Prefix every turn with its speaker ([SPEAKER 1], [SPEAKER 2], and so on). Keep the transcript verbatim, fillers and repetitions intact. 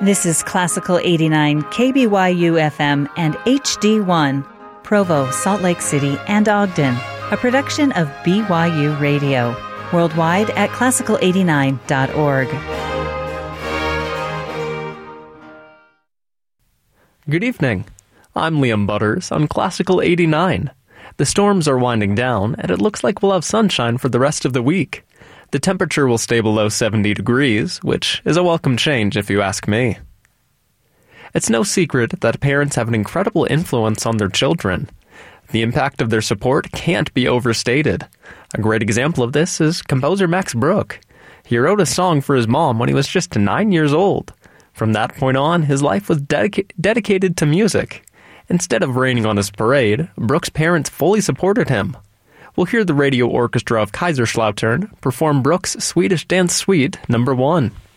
[SPEAKER 1] This is Classical eighty-nine K B Y U F M and H D one, Provo, Salt Lake City, and Ogden, a production of B Y U Radio, worldwide at classical eighty-nine dot org.
[SPEAKER 2] Good evening. I'm Liam Butters on Classical eighty-nine. The storms are winding down, and it looks like we'll have sunshine for the rest of the week. The temperature will stay below seventy degrees, which is a welcome change if you ask me. It's no secret that parents have an incredible influence on their children. The impact of their support can't be overstated. A great example of this is composer Max Bruch. He wrote a song for his mom when he was just nine years old. From that point on, his life was dedica- dedicated to music. Instead of raining on his parade, Bruch's parents fully supported him. We'll hear the radio orchestra of Kaiserslautern perform Bruch's Swedish Dance Suite number one.